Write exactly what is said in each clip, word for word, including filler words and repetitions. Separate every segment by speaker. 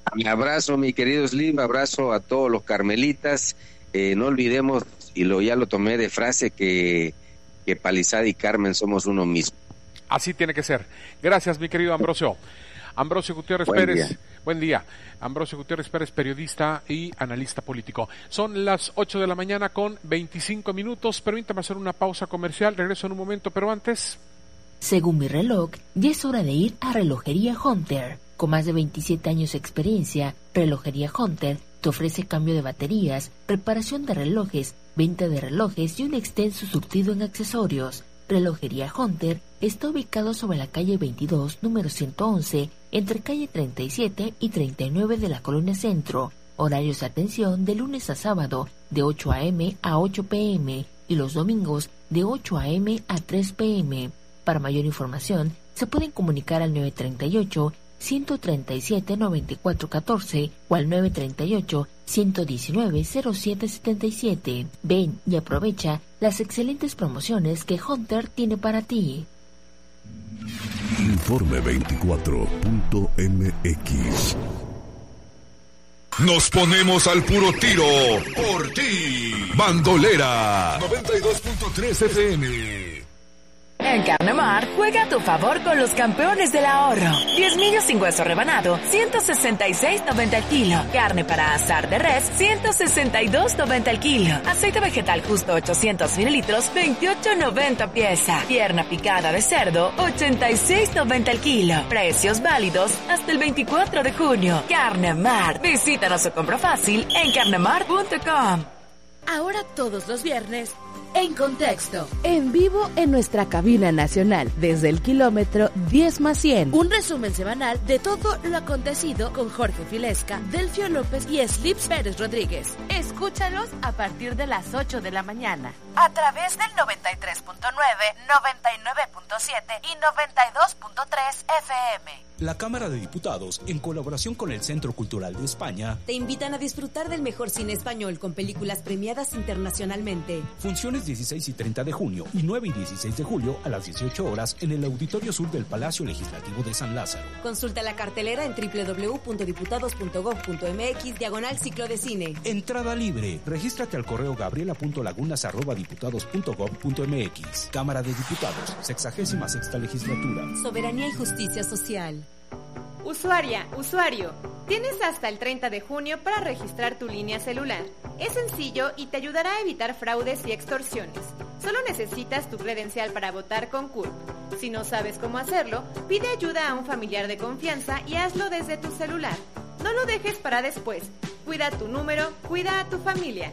Speaker 1: Un abrazo, mi querido Slim, abrazo a todos los carmelitas. Eh, no olvidemos, y lo ya lo tomé de frase, que, que Palizada y Carmen somos uno mismo.
Speaker 2: Así tiene que ser. Gracias, mi querido Ambrosio. Ambrosio Gutiérrez
Speaker 1: Buen
Speaker 2: Pérez,
Speaker 1: día.
Speaker 2: buen día. Ambrosio Gutiérrez Pérez, periodista y analista político. Son las ocho de la mañana con veinticinco minutos. Permítame hacer una pausa comercial. Regreso en un momento, pero antes...
Speaker 3: Según mi reloj, ya es hora de ir a Relojería Hunter. Con más de veintisiete años de experiencia, Relojería Hunter te ofrece cambio de baterías, reparación de relojes, venta de relojes y un extenso surtido en accesorios. Relojería Hunter está ubicado sobre la calle veintidós, número ciento once, entre calle treinta y siete y treinta y nueve de la Colonia Centro. Horarios de atención de lunes a sábado de ocho a eme a ocho pe eme y los domingos de ocho a eme a tres pe eme. Para mayor información, se pueden comunicar al nueve treinta y ocho, ciento treinta y siete, noventa y cuatro catorce o al nueve treinta y ocho, ciento diecinueve, cero siete setenta y siete. Ven y aprovecha las excelentes promociones que Hunter tiene para ti.
Speaker 4: Informe veinticuatro punto eme equis.
Speaker 5: Nos ponemos al puro tiro por ti. Bandolera noventa y dos punto tres efe eme.
Speaker 6: En Carnemar, juega a tu favor con los campeones del ahorro. diez millos sin hueso rebanado, ciento sesenta y seis noventa el kilo. Carne para asar de res, ciento sesenta y dos noventa el kilo. Aceite vegetal justo ochocientos mililitros, veintiocho noventa pieza. Pierna picada de cerdo, ochenta y seis noventa el kilo. Precios válidos hasta el veinticuatro de junio. Carnemar. Visítanos o compra fácil en carnemar punto com.
Speaker 7: Ahora todos los viernes, En Contexto, en vivo en nuestra cabina nacional, desde el kilómetro diez más cien. Un resumen semanal de todo lo acontecido con Jorge Filesca, Delfio López y Slips Pérez Rodríguez. Escúchalos a partir de las ocho de la mañana, a través del noventa y tres punto nueve, noventa y nueve punto siete y noventa y dos punto tres efe eme.
Speaker 8: La Cámara de Diputados, en colaboración con el Centro Cultural de España,
Speaker 9: te invitan a disfrutar del mejor cine español con películas premiadas internacionalmente.
Speaker 8: Funciones dieciséis y treinta de junio y nueve y dieciséis de julio a las dieciocho horas en el Auditorio Sur del Palacio Legislativo de San Lázaro.
Speaker 9: Consulta la cartelera en doble u doble u doble u punto diputados punto gob punto eme equis diagonal ciclo de cine.
Speaker 8: Entrada libre. Regístrate al correo gabriela punto lagunas arroba diputados punto gob punto eme equis. Cámara de Diputados, sexagésima sexta legislatura.
Speaker 9: Soberanía y justicia social.
Speaker 10: Usuaria, usuario, tienes hasta el treinta de junio para registrar tu línea celular. Es sencillo y te ayudará a evitar fraudes y extorsiones. Solo necesitas tu credencial para votar con C U R P. Si no sabes cómo hacerlo, pide ayuda a un familiar de confianza y hazlo desde tu celular. No lo dejes para después. Cuida tu número, cuida a tu familia.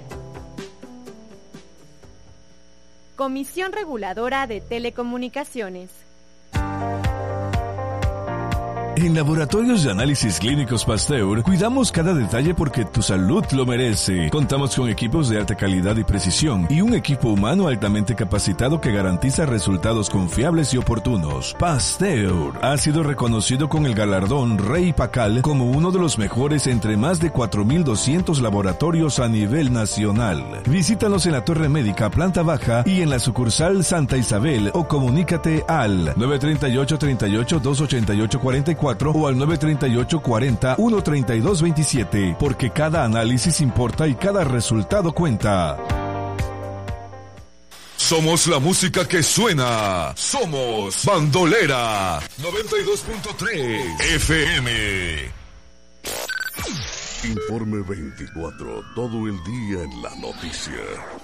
Speaker 10: Comisión Reguladora de Telecomunicaciones.
Speaker 11: En Laboratorios de Análisis Clínicos Pasteur, cuidamos cada detalle porque tu salud lo merece. Contamos con equipos de alta calidad y precisión y un equipo humano altamente capacitado que garantiza resultados confiables y oportunos. Pasteur ha sido reconocido con el galardón Rey Pacal como uno de los mejores entre más de cuatro mil doscientos laboratorios a nivel nacional. Visítanos en la Torre Médica, planta baja y en la sucursal Santa Isabel o comunícate al nueve tres ocho, tres ocho, dos ocho ocho, cuatro cuatro o al nueve tres ocho, cuarenta, uno treinta y dos veintisiete, porque cada análisis importa y cada resultado cuenta.
Speaker 5: Somos la música que suena. Somos Bandolera noventa y dos punto tres efe eme.
Speaker 4: Informe veinticuatro, todo el día en la noticia.